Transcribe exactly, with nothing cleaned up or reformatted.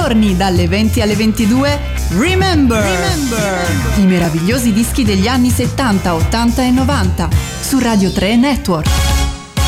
giorni dalle venti alle ventidue, Remember, Remember, i meravigliosi dischi degli anni settanta, ottanta e novanta su Radio tre Network.